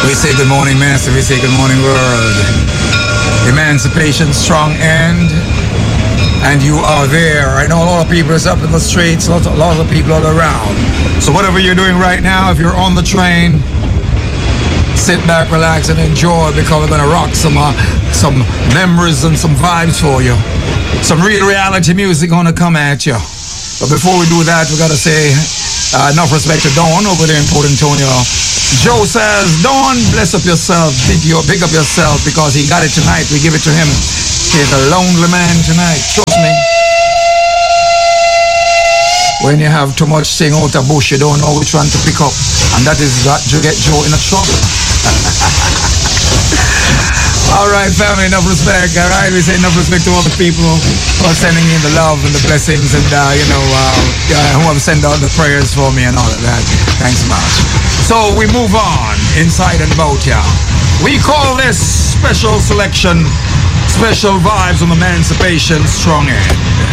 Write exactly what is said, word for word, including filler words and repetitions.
We say good morning, Master. We say good morning, world. Emancipation, strong end. And you are there. I know a lot of people is up in the streets, lots of, lots of people all around. So whatever you're doing right now, if you're on the train, sit back, relax, and enjoy, because we're gonna rock some uh, some memories and some vibes for you. Some real reality music gonna come at you. But before we do that, we gotta say uh, enough respect to Dawn over there in Port Antonio. Joe says, Dawn, bless up yourself, big, you, big up yourself, because he got it tonight. We give it to him. He's a lonely man tonight. Trust me. When you have too much thing out of bush, you don't know which one to pick up. And that is that you get Joe in a trouble. All right, family, enough respect. All right, we say enough respect to all the people who are sending in the love and the blessings, and uh, you know, uh, uh, who have sent out the prayers for me and all of that. Thanks much. So we move on inside and about here. We call this special selection, special vibes on Emancipation Strong End.